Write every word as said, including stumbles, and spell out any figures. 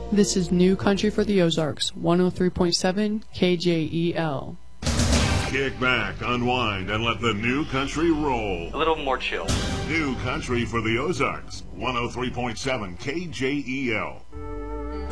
This is New Country for the Ozarks, one oh three point seven K J E L. Kick back, unwind, and let the new country roll. A little more chill. New Country for the Ozarks, one oh three point seven K J E L.